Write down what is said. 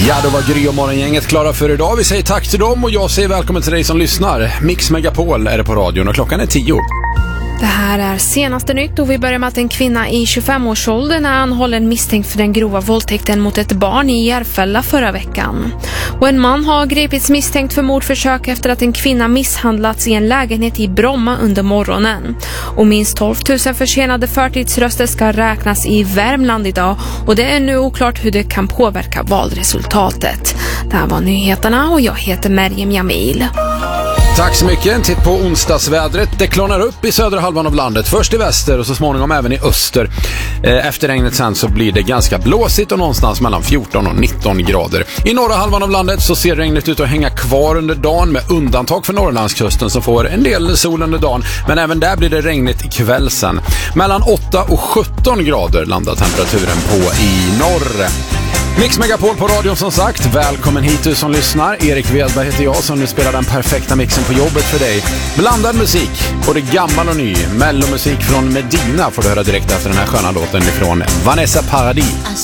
Ja, då var Gry och Morgongänget klara för idag. Vi säger tack till dem och jag säger välkommen till dig som lyssnar. Mix Megapol är det på radion och klockan är 10. Det här är senaste nytt och vi börjar med att en kvinna i 25-årsåldern är anhållen misstänkt för den grova våldtäkten mot ett barn i Järfälla förra veckan. Och en man har gripits misstänkt för mordförsök efter att en kvinna misshandlats i en lägenhet i Bromma under morgonen. Och minst 12 000 försenade förtidsröster ska räknas i Värmland idag och det är nu oklart hur det kan påverka valresultatet. Det här var nyheterna och jag heter Merjem Jamil. Tack så mycket. En titt på onsdagsvädret. Det klarnar upp i södra halvan av landet. Först i väster och så småningom även i öster. Efter regnet sen så blir det ganska blåsigt och någonstans mellan 14 och 19 grader. I norra halvan av landet så ser regnet ut att hänga kvar under dagen med undantag för Norrlandskusten som får en del sol under dagen. Men även där blir det regnigt ikväll sen. Mellan 8 och 17 grader landar temperaturen på i norr. Mix Megapol på radion som sagt. Välkommen hit du som lyssnar. Erik Wedberg heter jag som nu spelar den perfekta mixen på jobbet för dig. Blandad musik, både gammal och ny. Mellomusik från Medina får du höra direkt efter den här sköna låten ifrån Vanessa Paradis.